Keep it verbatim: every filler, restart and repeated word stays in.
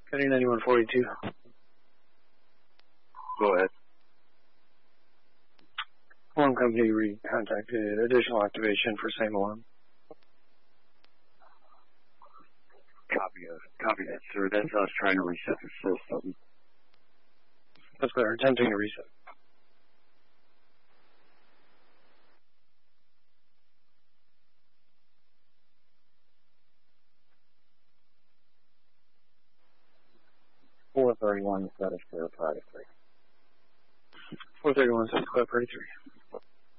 Heading ninety-one forty-two. Go ahead. Alarm company recontacted. Additional activation for same alarm. Copy of, copy that, sir. That's us trying to reset the system. That's clear. Attempting to reset. four thirty-one, status clear, Friday three. four thirty-one, status clear, Friday three.